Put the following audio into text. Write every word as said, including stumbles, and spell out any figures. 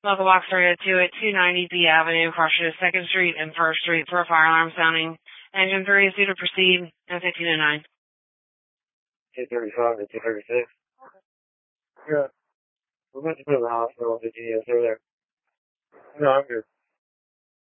Local box area two at two ninety B Avenue, Cautious second Street and first Street for a fire alarm sounding. Engine three is due to proceed at fifteen to nine. two thirty-five to two thirty-six. Yeah. We're going to put in the hospital. Did you answer there? No, I'm good.